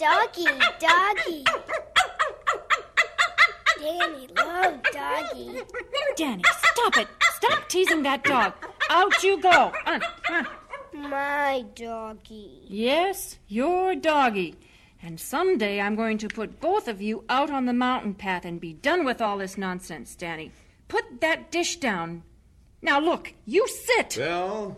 Doggy, doggy. Danny loves doggy. Danny, stop it. Stop teasing that dog. Out you go. My doggy. Yes, your doggy. And someday I'm going to put both of you out on the mountain path and be done with all this nonsense, Danny. Put that dish down. Now look, you sit. Bill?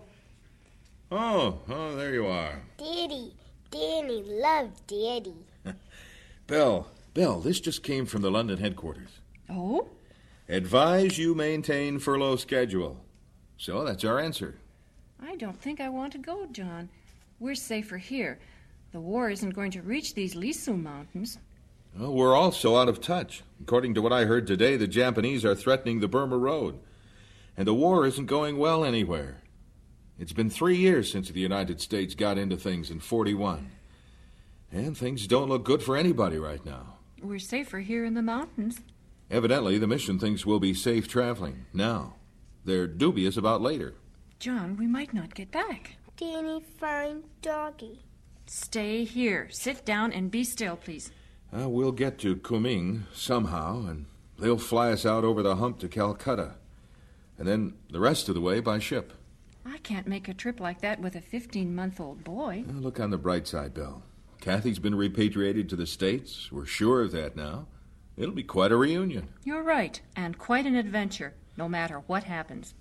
Oh, there you are. Daddy. Danny loves Daddy. Bill, this just came from the London headquarters. Oh? Advise you maintain furlough schedule. So that's our answer. I don't think I want to go, John. We're safer here. The war isn't going to reach these Lisu Mountains. Well, we're also out of touch. According to what I heard today, the Japanese are threatening the Burma Road. And the war isn't going well anywhere. It's been 3 years since the United States got into things in 1941. And things don't look good for anybody right now. We're safer here in the mountains. Evidently, the mission thinks we'll be safe traveling now. They're dubious about later. John, we might not get back. Danny, find doggy. Stay here. Sit down and be still, please. We'll get to Kunming somehow, and they'll fly us out over the hump to Calcutta. And then the rest of the way by ship. I can't make a trip like that with a 15-month-old boy. Look on the bright side, Bill. Kathy's been repatriated to the States. We're sure of that now. It'll be quite a reunion. You're right, and quite an adventure, no matter what happens.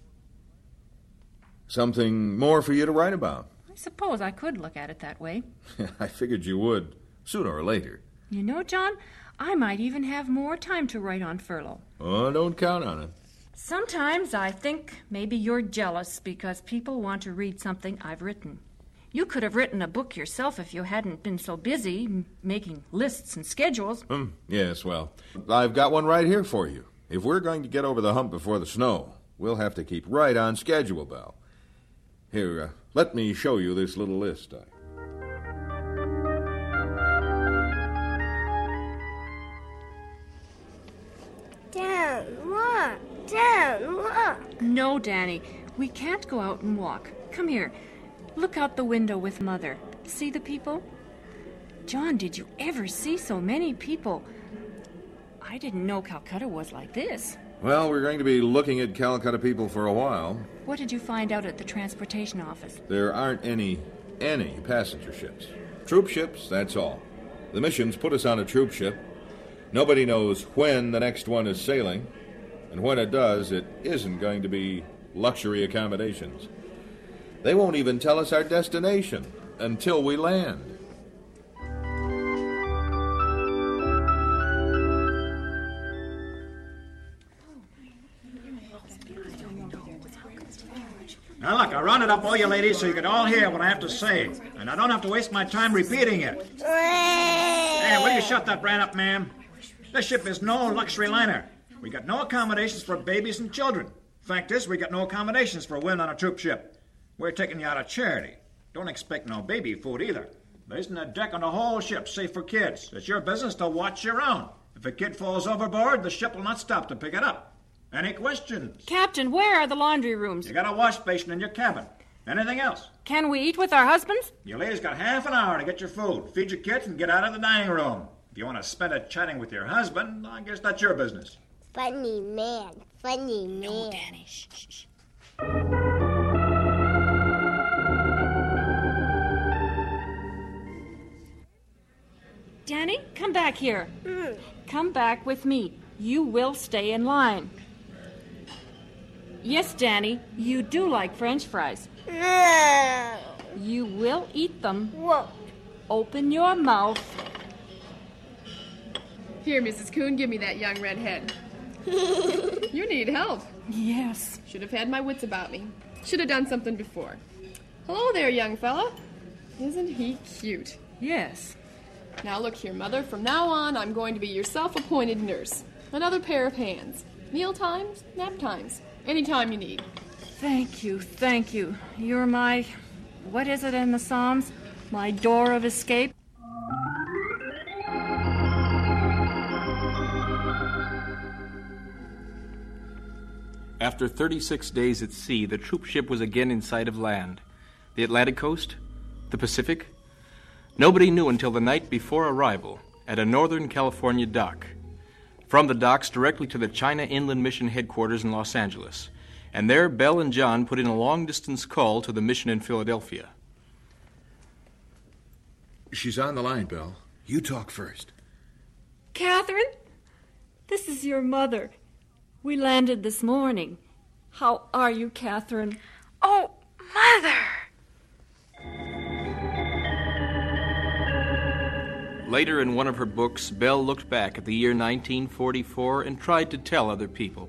Something more for you to write about. I suppose I could look at it that way. I figured you would, sooner or later. You know, John, I might even have more time to write on furlough. Oh, don't count on it. Sometimes I think maybe you're jealous because people want to read something I've written. You could have written a book yourself if you hadn't been so busy making lists and schedules. Yes, well, I've got one right here for you. If we're going to get over the hump before the snow, we'll have to keep right on schedule, Belle. Here, let me show you this little list. Down, walk. Down, walk. No, Danny, we can't go out and walk. Come here. Look out the window with Mother. See the people? John, did you ever see so many people? I didn't know Calcutta was like this. Well, we're going to be looking at Calcutta people for a while. What did you find out at the transportation office? There aren't any passenger ships. Troop ships, that's all. The mission's put us on a troop ship. Nobody knows when the next one is sailing. And when it does, it isn't going to be luxury accommodations. They won't even tell us our destination until we land. Now look, I rounded up all you ladies so you could all hear what I have to say. And I don't have to waste my time repeating it. Hey, will you shut that brand up, ma'am? This ship is no luxury liner. We got no accommodations for babies and children. Fact is, we got no accommodations for women on a troop ship. We're taking you out of charity. Don't expect no baby food either. There isn't a deck on the whole ship safe for kids. It's your business to watch your own. If a kid falls overboard, the ship will not stop to pick it up. Any questions? Captain, where are the laundry rooms? You got a wash basin in your cabin. Anything else? Can we eat with our husbands? You ladies got half an hour to get your food, feed your kids, and get out of the dining room. If you want to spend it chatting with your husband, I guess that's your business. Funny man. No, Danny. Shh. Danny, come back here. Come back with me. You will stay in line. Yes, Danny, you do like French fries. No. You will eat them. Whoa. Open your mouth. Here, Mrs. Coon, give me that young redhead. You need help. Yes. Should have had my wits about me. Should have done something before. Hello there, young fella. Isn't he cute? Yes. Now look here, Mother. From now on, I'm going to be your self-appointed nurse. Another pair of hands. Meal times, nap times. Anytime you need. Thank you. You're my... what is it in the Psalms? My door of escape? After 36 days at sea, the troop ship was again in sight of land. The Atlantic coast? The Pacific? Nobody knew until the night before arrival at a Northern California dock. From the docks directly to the China Inland Mission headquarters in Los Angeles. And there, Belle and John put in a long-distance call to the mission in Philadelphia. She's on the line, Belle. You talk first. Catherine, this is your mother. We landed this morning. How are you, Catherine? Oh, Mother! Later in one of her books, Belle looked back at the year 1944 and tried to tell other people.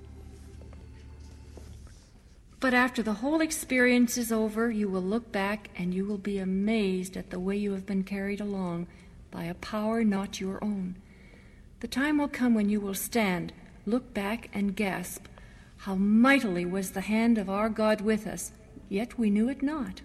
But after the whole experience is over, you will look back and you will be amazed at the way you have been carried along by a power not your own. The time will come when you will stand, look back, and gasp, how mightily was the hand of our God with us, yet we knew it not.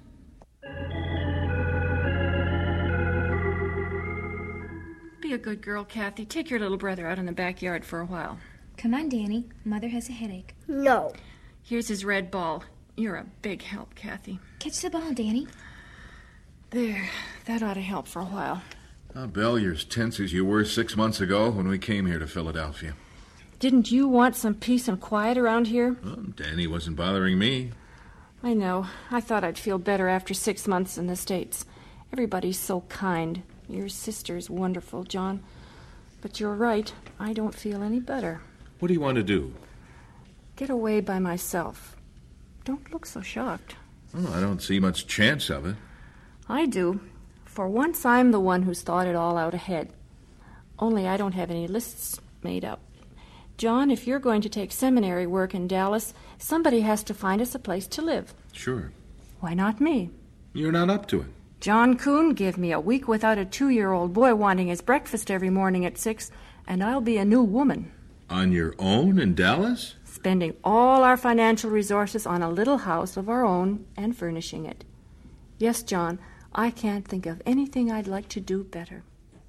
Be a good girl, Kathy. Take your little brother out in the backyard for a while. Come on, Danny. Mother has a headache. No. Here's his red ball. You're a big help, Kathy. Catch the ball, Danny. There. That ought to help for a while. Belle, you're as tense as you were 6 months ago when we came here to Philadelphia. Didn't you want some peace and quiet around here? Well, Danny wasn't bothering me. I know. I thought I'd feel better after 6 months in the States. Everybody's so kind. Your sister's wonderful, John. But you're right. I don't feel any better. What do you want to do? Get away by myself. Don't look so shocked. Oh, I don't see much chance of it. I do. For once, I'm the one who's thought it all out ahead. Only I don't have any lists made up. John, if you're going to take seminary work in Dallas, somebody has to find us a place to live. Sure. Why not me? You're not up to it. John Kuhn, give me a week without a 2-year-old boy wanting his breakfast every morning at 6, and I'll be a new woman. On your own in Dallas? Spending all our financial resources on a little house of our own and furnishing it. Yes, John, I can't think of anything I'd like to do better.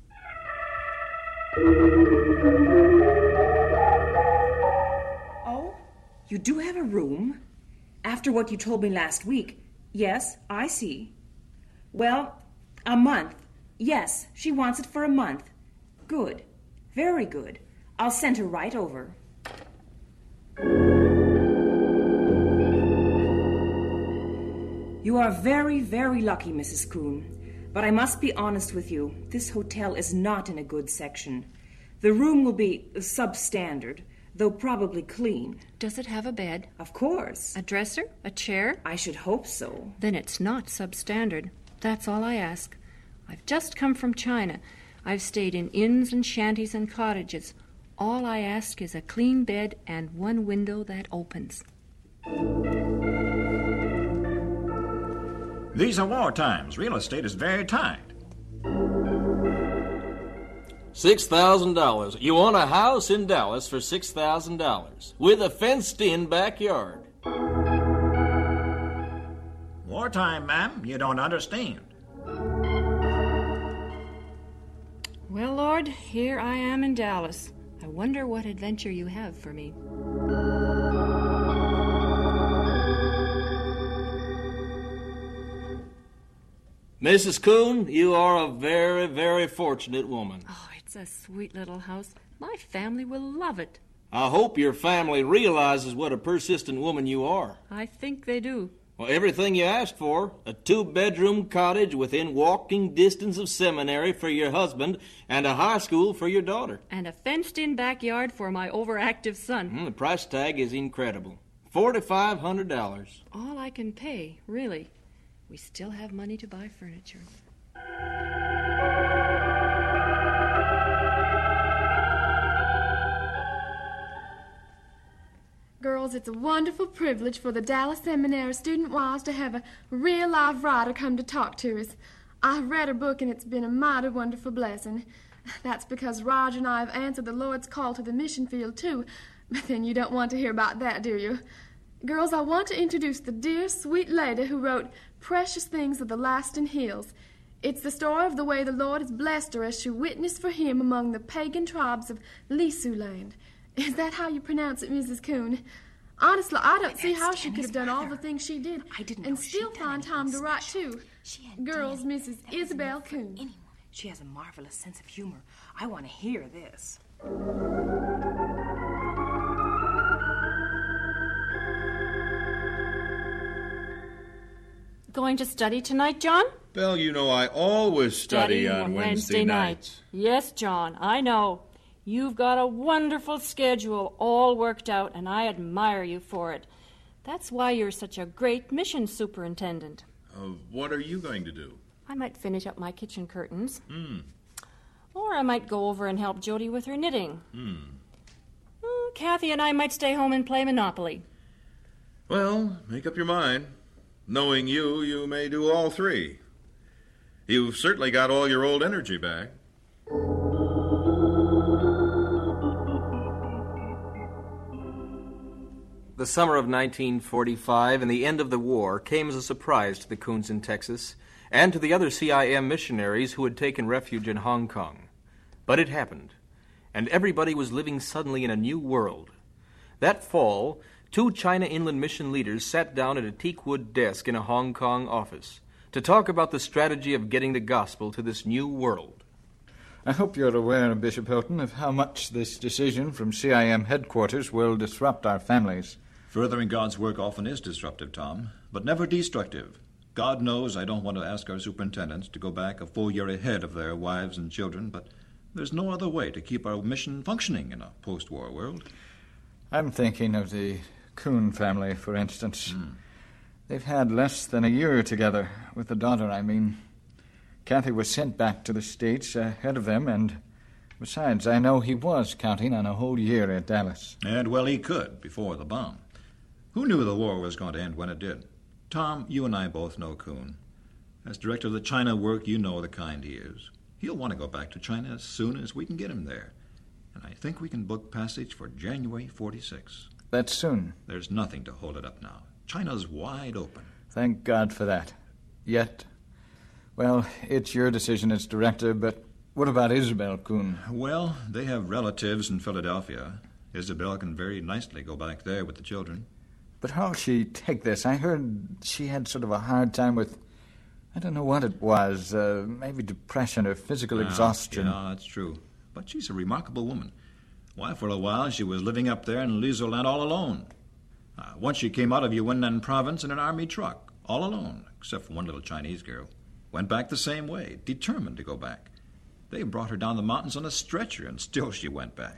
Oh, you do have a room? After what you told me last week. Yes, I see. Well, a month. Yes, she wants it for a month. Good. Very good. I'll send her right over. You are very, very lucky, Mrs. Kuhn. But I must be honest with you. This hotel is not in a good section. The room will be substandard, though probably clean. Does it have a bed? Of course. A dresser? A chair? I should hope so. Then it's not substandard. That's all I ask. I've just come from China. I've stayed in inns and shanties and cottages. All I ask is a clean bed and one window that opens. These are war times. Real estate is very tight. $6,000. You want a house in Dallas for $6,000 with a fenced-in backyard. Wartime, ma'am. You don't understand. Well, Lord, here I am in Dallas. I wonder what adventure you have for me. Mrs. Kuhn, you are a very, very fortunate woman. Oh, it's a sweet little house. My family will love it. I hope your family realizes what a persistent woman you are. I think they do. Well, everything you asked for, a 2-bedroom cottage within walking distance of seminary for your husband and a high school for your daughter. And a fenced-in backyard for my overactive son. The price tag is incredible. $4,500. All I can pay, really. We still have money to buy furniture. Girls, it's a wonderful privilege for the Dallas Seminary student wives to have a real live writer come to talk to us. I've read her book and it's been a mighty wonderful blessing. That's because Roger and I have answered the Lord's call to the mission field too. But then you don't want to hear about that, do you? Girls, I want to introduce the dear, sweet lady who wrote Precious Things of the Lasting Hills. It's the story of the way the Lord has blessed her as she witnessed for him among the pagan tribes of Lisu land. Is that how you pronounce it, Mrs. Kuhn? Honestly, I don't see how she could have done all the things she did I didn't and know she'd still done find anything time to write, special. too. She had Girls, done Mrs. Isabel Coon. She has a marvelous sense of humor. I want to hear this. Going to study tonight, John? Belle, you know I always study on Wednesday nights. Yes, John, I know. You've got a wonderful schedule all worked out, and I admire you for it. That's why you're such a great mission superintendent. What are you going to do? I might finish up my kitchen curtains. Or I might go over and help Jody with her knitting. Kathy and I might stay home and play Monopoly. Well, make up your mind. Knowing you, you may do all three. You've certainly got all your old energy back. The summer of 1945 and the end of the war came as a surprise to the Coons in Texas and to the other CIM missionaries who had taken refuge in Hong Kong. But it happened, and everybody was living suddenly in a new world. That fall, 2 China Inland Mission leaders sat down at a teakwood desk in a Hong Kong office to talk about the strategy of getting the gospel to this new world. I hope you're aware, Bishop Hilton, of how much this decision from CIM headquarters will disrupt our families. Furthering God's work often is disruptive, Tom, but never destructive. God knows I don't want to ask our superintendents to go back a full year ahead of their wives and children, but there's no other way to keep our mission functioning in a post-war world. I'm thinking of the Coon family, for instance. They've had less than a year together, with the daughter, I mean. Kathy was sent back to the States ahead of them, and besides, I know he was counting on a whole year at Dallas. And, well, he could, before the bomb. Who knew the war was going to end when it did? Tom, you and I both know Coon. As director of the China work, you know the kind he is. He'll want to go back to China as soon as we can get him there. And I think we can book passage for January 46. That's soon. There's nothing to hold it up now. China's wide open. Thank God for that. Yet, well, it's your decision as director, but what about Isabel Coon? Well, they have relatives in Philadelphia. Isabel can very nicely go back there with the children. But how'll she take this? I heard she had sort of a hard time with, I don't know what it was, maybe depression or physical exhaustion. Yeah, that's true. But she's a remarkable woman. Why, for a while she was living up there in Lizoland all alone. Once she came out of Yunnan province in an army truck, all alone, except for one little Chinese girl. Went back the same way, determined to go back. They brought her down the mountains on a stretcher, and still she went back.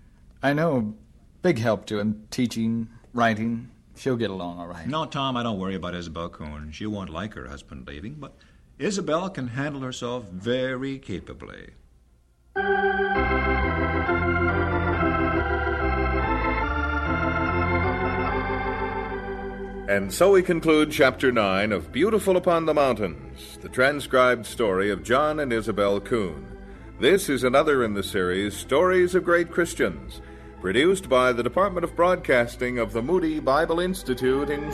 I know. Big help to him, teaching, writing. She'll get along all right. No, Tom, I don't worry about Isabel Coon. She won't like her husband leaving, but Isabel can handle herself very capably. And so we conclude Chapter 9 of Beautiful Upon the Mountains, the transcribed story of John and Isabel Coon. This is another in the series, Stories of Great Christians, produced by the Department of Broadcasting of the Moody Bible Institute in